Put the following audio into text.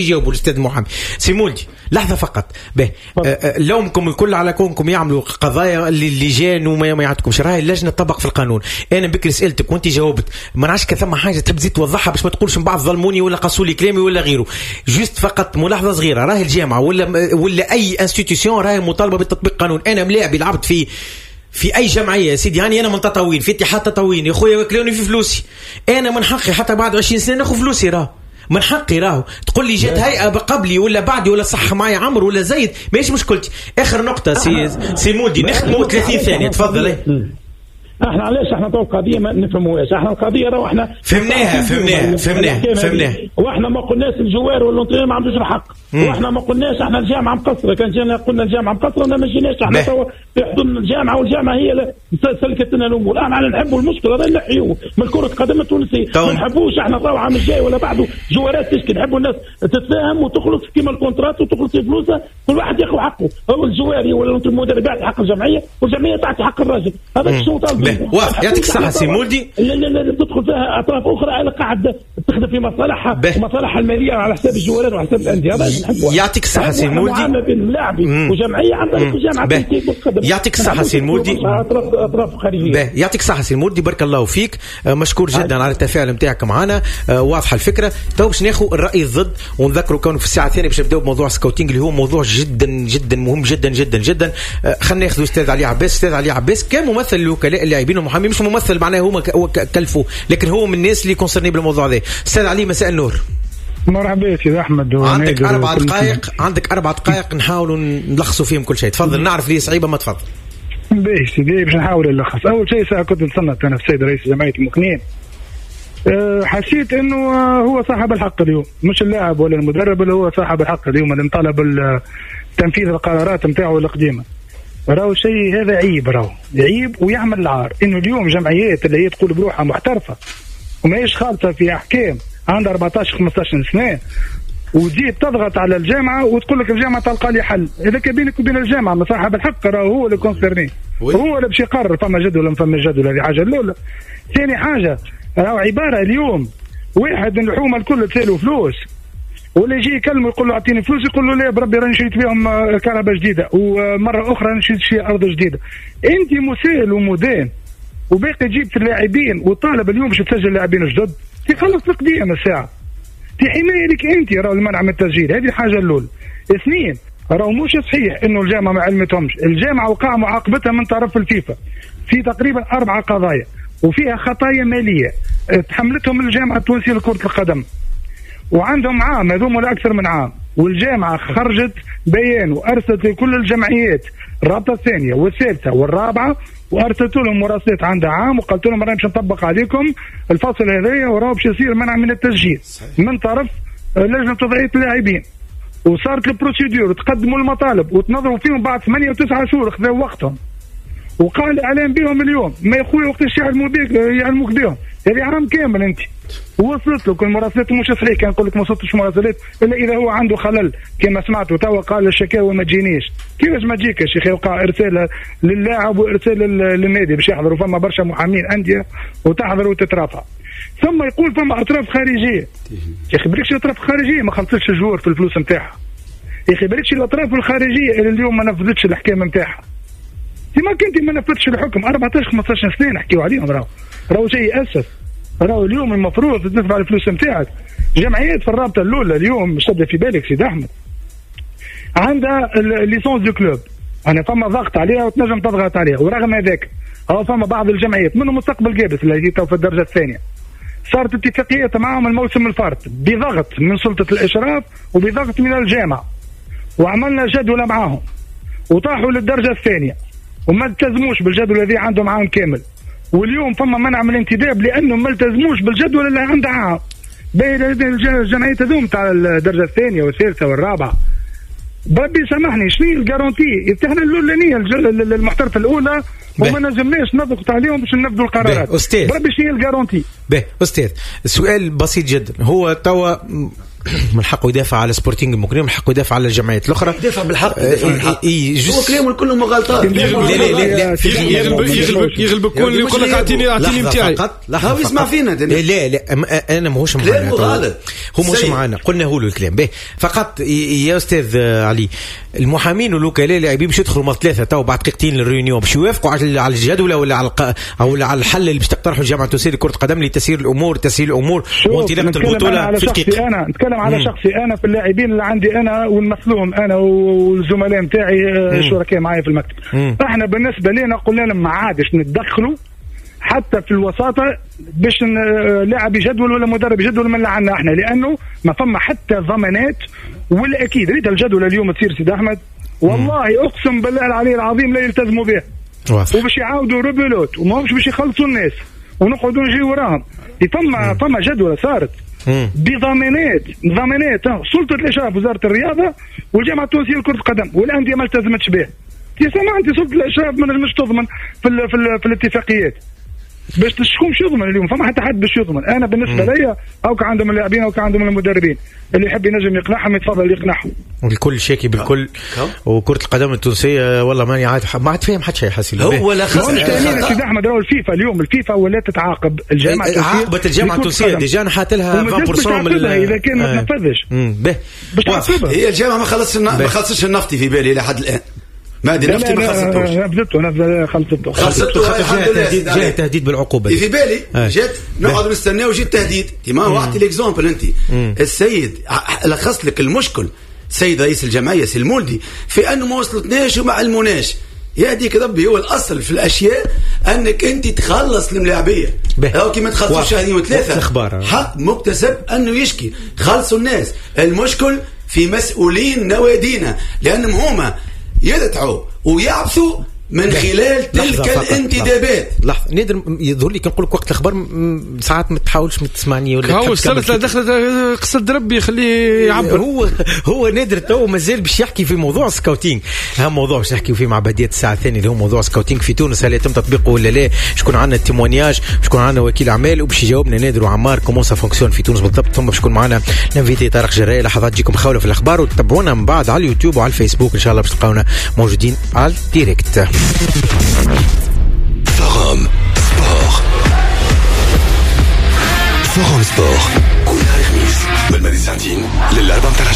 يجاوبوا الأستاذ محمد. سيمولدي لحظة فقط به لومكم الكل على كونكم يعملوا قضايا اللجان وما يعطكمش. راهي اللجنة تطبق في القانون. أنا بكري سألتك وأنت جاوبت ما نعرفش كثم حاجة تحب تزيد توضحها باش ما تقولش من بعض ظلموني ولا قصولي كلامي ولا غيره. جست فقط ملاحظة صغيرة. راهي الجامعة ولا أي انستيتيوشن راهي مطالبة بتطبيق قانون. أنا ملاعبي لعبت في أي جمعية سيدي يعني أنا من تطاوين في اتحاد تطاوين يا خويا وكلوني في فلوسي. أنا من حقي حتى بعد 20 سنة ناخذ فلوسي راه من حقي راهو. تقول لي جات هيئة قبلي ولا بعدي ولا صح معي عمرو ولا زايد ماشي مشكلتي. آخر نقطة سي مودي نختموا 30 ثانية تفضل. احنا علاش احنا طول القضيه ما نفهموهاش. احنا القضيه راه احنا فهمناها واحنا ما قلناش الجوار والانطريه ما عندوش الحق. واحنا ما قلناش احنا الجامعه مقصره. كان جينا قلنا الجامعه مقصره ما مشيناش. احنا توا في حضن الجامعه والجامعه هي اللي سلكت لنا الامور. احنا نحبوا المشكله هذا نحيوه من كره القدم التونسيه. ما نحبوش احنا طبعا عام الجاي ولا بعده جوارات تشكي. نحبوا الناس تتفاهم وتخلص كيما الكونترات وتخلص فلوسها كل واحد ياخذ حقه. هو الجواري ولا المدرب يعطي حق الجمعيه والجمعيه تعطي حق الراجل. هذا شو طالب. واضح يعطيك الصحة سي مولدي. لا تدخل فيها أطراف أخرى على قاعدة تخدم في مصالحها ومصالحها المالية على حساب الجوارات وعلى حساب الأندية. هذا نحبه. يعطيك الصحة سي مولدي. معاملة بين اللاعبي وجمعية عندك جامعة. يعطيك الصحة سي مولدي. أطراف خارجية. يعطيك الصحة سي مولدي بارك الله فيك. مشكور جدا على التفاعل نتاعك معنا. واضحة الفكرة. تو باش ناخذ الرأي الضد ونذكروا كونه في الساعة الثانية باش نبداو بموضوع سكاوتينج اللي هو موضوع جدا جدا مهم جدا جدا جدا. خلينا ناخذ أستاذ علي عباس. أستاذ علي عباس كممثل لوكلاء اللاعبين والمحامين مش ممثل معناه هو كلفه لكن هو من الناس اللي كونسرني بالموضوع هذا. استاذ علي مساء النور. مرحبا سيدي احمد. عندك 4 دقائق نحاولوا نلخصوا فيهم كل شيء. تفضل. نعرف لي صعيبه ما تفضل. باهي سيدي باش نحاول نلخص. اول شيء ساعه كنت نصنت انا في السيد رئيس جمعيه المقنين. حسيت انه هو صاحب الحق اليوم مش اللاعب ولا المدرب اللي هو صاحب الحق اليوم اللي طالب تنفيذ القرارات نتاعو القديمه. راهو شيء هذا عيب. راهو عيب ويعمل العار انه اليوم جمعيات اللي هي تقول بروحها محترفه وما هيش خالطه في احكام عندها 14-15 سنه وتجي تضغط على الجامعه وتقول لك الجامعه تلقى لي حل. اذا بينك وبين الجامعه ما صاحب الحق راهو هو اللي كونسيرني. هو اللي باش يقرر فما جدول ولا ما فما جدول. هذه حاجه الاولى. ثاني حاجه راهو عباره اليوم واحد من الحومه الكل تسالوا فلوس ولا يجي يكلمه يقول له اعطيني فلوس يقول له لا بربي راني شريت بهم كهرباء جديده ومره اخرى راني شريت ارض جديده. انت مسائل ومدان وباقي تجيب في اللاعبين وطالب اليوم باش تسجل لاعبين جدد تخلص القضيه الساعه في حمايه لك انت. راهو المنع من التسجيل هذه الحاجه الاولى. اثنين راهو مش صحيح انه الجامعه ما علمتهمش. الجامعه وقع معاقبتها من طرف الفيفا في تقريبا 4 قضايا وفيها خطايا ماليه تحملتهم الجامعه التونسيه لكره القدم وعندهم عام هذوم ولا اكثر من عام. والجامعه خرجت بيان وارسلت لكل الجمعيات الرابطه الثانيه والثالثه والرابعه وارسلت لهم مراسلات عندها عام وقلت لهم رانا باش نطبق عليكم الفصل هذايا وراه باش يصير منع من التسجيل من طرف لجنه وضعيه اللاعبين. وصارت البروسيدور تقدموا المطالب وتنظروا فيهم بعد 8 و9 شهور خذوا وقتهم وقال الاعلام بهم اليوم ما يا خويا وقتاش يعلموك بهم. هذه عام كامل انت وصلت لك المراسلات مش صحيح. كان نقول لك ما وصلتش مراسلات الا اذا هو عنده خلل كما سمعتوا توا قال الشكاوى ما تجينيش. كيفاش ما تجيك يا شيخ؟ يوقع ارسال للاعب وارسال للنادي باش يحضروا. فما برشا محامين انديه وتحضر وتترافع. ثم يقول فما اطراف خارجيه. يا اخي بريكش الاطراف الخارجيه ما خلصتش الجوار في الفلوس نتاعها. يا اخي بريكش الاطراف الخارجيه اللي اليوم ما نفذتش الاحكام نتاعها. كما كنت ما نفذتش الحكم 14-15 سنه نحكيو عليهم. راهو شيء اسف. راهو اليوم المفروض تدفع الفلوس نتاعك. جمعيات في الرابطه الاولى اليوم مش تبدا في بالك سيد احمد عندها الليسونس دو كلوب. انا فما ضغط عليها وتنجم تضغط عليها ورغم هذاك هو فما بعض الجمعيات منهم مستقبل جابس اللي هي تو في الدرجه الثانيه صارت اتفاقيات معهم الموسم الفارط بضغط من سلطه الاشراف وبضغط من الجامعه وعملنا جدول معاهم وطاحوا للدرجه الثانيه وما التزموش بالجدول الذي عندهم عام كامل. واليوم فما منع من الانتداب لانهم ما التزموش بالجدول اللي عنده عام. باهي الجمعيات هذوم تاع الدرجه الثانيه والثالثه والرابعه بربي سامحني شنو الجارونتي احنا الاولانيه المحترفه الاولى وما نجمناش نضغط عليهم باش ننفذوا القرارات. بربي شنو الجارونتي؟ باهي استاذ السؤال بسيط جدا. هو توا من حقه يدافع على سبورتينغ المقنين، من حقه يدافع على الجمعيات الاخرى، يدافع بالحق. هو كلامه كله مغالطات. يغلب كل يقول لك اعطيني نتاعي. هاو يسمع فينا. لا انا ماهوش معنا، هو مش معنا، قلنا هو له الكلام به فقط. يا استاذ علي، المحامين والوكلاء اللاعبين باش يدخلوا مع 3 تو بعد دقيقتين للريونيون باش يوافقوا على الجدول ولا على الحل اللي باش تقترحه الجامعه التونسيه لكره القدم لتسيير الامور وانطلاقه البطوله في الكيف. انا نتكلم على شخصي انا في اللاعبين اللي عندي انا ونمثلهم انا والزملاء نتاعي شركاء معايا في المكتب. احنا بالنسبه لنا قلنا لهم ما عادش نتدخلوا حتى في الوساطه باش لاعب جدول ولا مدرب جدول من اللي عندنا احنا، لانه ما فما حتى ضمانات. والاكيد ريت الجدول اليوم تصير سيد احمد والله اقسم بالله العلي العظيم لا يلتزموا به، وباش يعاودوا ريبلوت وماهمش باش يخلصوا الناس ونقعدوا نجي وراهم. فما جدول صارت بضمانات سلطه الاشراف وزاره الرياضه والجامعه التونسيه لكره القدم والانديه ما التزمتش به. سمع انت سلطه الاشراف مش تضمن في الاتفاقيات باش تشكون شو يضمن اليوم. فما حتى حد باش يضمن. انا بالنسبه لي او كان عندهم اللاعبين او كان عندهم المدربين اللي يحب ينجم يقنعهم يتفضل يقنعهم. الكل شاكي بالكل. وكره القدم التونسيه والله ماني عاد ما عاد فاهم حتى شيء حاسين هو لا خاص سيدي احمد. راهو الفيفا اليوم ولا تتعاقب الجامعه التونسيه، عاقبت الجامعه التونسيه ديجا حاط لها 20% من اذا كان ما تنفذش باش تعاقبها. هي الجامعه ما خلصتش النفطي في بالي لحد الان. ما دي نفتي ما خلصته جاء تهديد بالعقوبة في بالي. جات نقعد نستناه وجيت تهديد. ما وعطي الاكزامبل انت السيد لخص لك المشكل. سيد رئيس الجمعية سي المولدي في انه ما وصلتناش وما علموناش. يا ديك ربي هو الاصل في الاشياء انك انت تخلص الملاعبيه. او كي ما تخلصوش شهرين وثلاثه حق مكتسب انه يشكي. خلصوا الناس. المشكل في مسؤولين نوادينا لانهم هما يدعوا ويعبثوا من خلال تلك الانتدابات. لحظة نادر يظهر لي كنقول لك وقت الأخبار ساعات ما تحاولش ما تسمعني ولا هو السلسلة دخلت قصد ربي يخليه يعبر. هو نادر تو مازال باش يحكي في موضوع سكاوتينج. أهم موضوع باش نحكي فيه مع بداية الساعة الثانية اللي هو موضوع سكاوتينج في تونس. هل يتم تطبيقه ولا لا؟ شكون عندنا التيمونياج، شكون عندنا وكيل أعمال وباش يجاوبنا نادر وعمار كومون سا فونكسيون في تونس بالضبط. ثم باش يكون معنا الانفيتي طارق جراي. لحظات تجيكم خاولة في الأخبار وتتابعونا من بعد على اليوتيوب وعلى الفيسبوك إن شاء الله باش تلقاونا موجودين على الديريكت. فورم سبور كل خميس من المدينة للأربعة